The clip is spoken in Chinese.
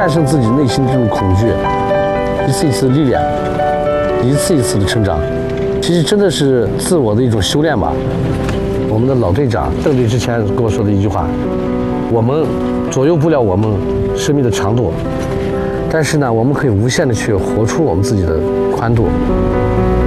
战胜自己内心这种恐惧，一次一次的历练，一次一次的成长，其实真的是自我的一种修炼吧。我们的老队长邓队之前跟我说的一句话：我们左右不了我们生命的长度，但是呢，我们可以无限的去活出我们自己的宽度。